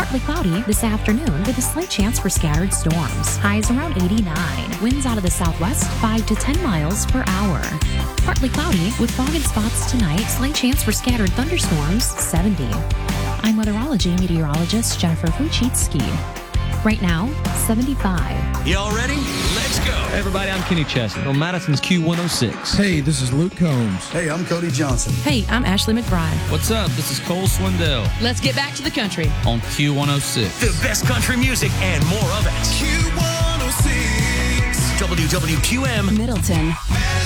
Partly cloudy this afternoon with a slight chance for scattered storms. Highs around 89. Winds out of the southwest 5 to 10 miles per hour. Partly cloudy with fog in spots tonight. Slight chance for scattered thunderstorms 70. I'm weatherology meteorologist Jennifer Wojcicki. Right now, 75. Y'all ready? Let's go. Hey everybody, I'm Kenny Chesney on Madison's Q106. Hey, this is Luke Combs. Hey, I'm Cody Johnson. Hey, I'm Ashley McBride. What's up? This is Cole Swindell Let's get back to the country on Q106. The best country music and more of it. Q106. WWQM Middleton.